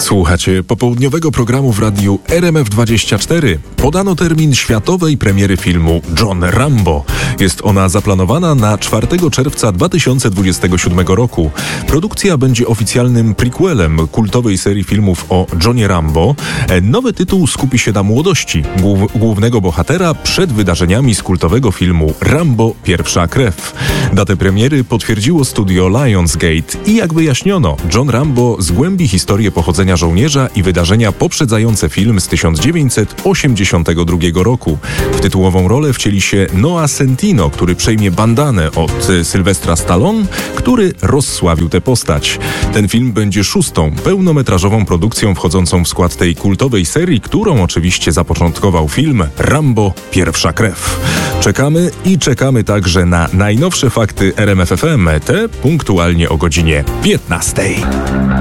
Słuchacie popołudniowego programu w radiu RMF24. Podano termin światowej premiery filmu John Rambo. Jest ona zaplanowana na 4 czerwca 2027 roku. Produkcja będzie oficjalnym prequelem kultowej serii filmów o Johnie Rambo. Nowy tytuł skupi się na młodości głównego bohatera przed wydarzeniami z kultowego filmu Rambo – Pierwsza krew. Datę premiery potwierdziło studio Lionsgate i jak wyjaśniono, John Rambo zgłębi historię pochodzenia żołnierza i wydarzenia poprzedzające film z 1982 roku. W tytułową rolę wcieli się Noah Centineo, który przejmie bandanę od Sylwestra Stallone, który rozsławił tę postać. Ten film będzie 6. pełnometrażową produkcją wchodzącą w skład tej kultowej serii, którą oczywiście zapoczątkował film Rambo – Pierwsza krew. Czekamy i czekamy także na najnowsze fakty RMF FM, te punktualnie o godzinie 15.